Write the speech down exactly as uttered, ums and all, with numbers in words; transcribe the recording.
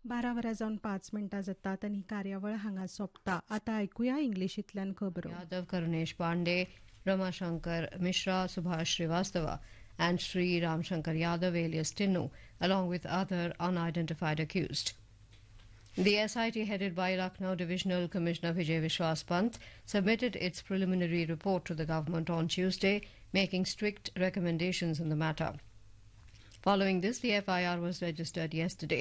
बारा वरां जावन पाच मिनटां जातात आनी ही कार्यावळ हांगा सोंपता. आतां आयकुया इंग्लिशींतल्यान खबरो. Yadav, Karunesh Pandey, Ramashankar Mishra, Subhash Srivastava and Sri Ramshankar Yadav alias Tinnu, along with other unidentified accused. The S I T headed by Lucknow Divisional Commissioner Vijay Vishwas Pant submitted its preliminary report to the government on Tuesday, making strict recommendations in the matter. Following this, the F I R was registered yesterday.